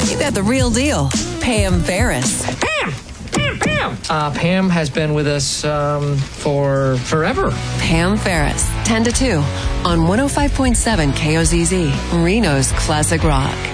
You got the real deal. Pam Ferris. Pam has been with us for forever. Pam Ferris, 10 to 2 on 105.7 KOZZ, Reno's Classic Rock.